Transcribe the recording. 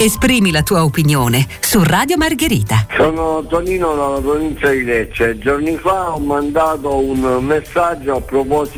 Esprimi la tua opinione su Radio Margherita. Sono Tonino dalla provincia di Lecce. Giorni fa ho mandato un messaggio a proposito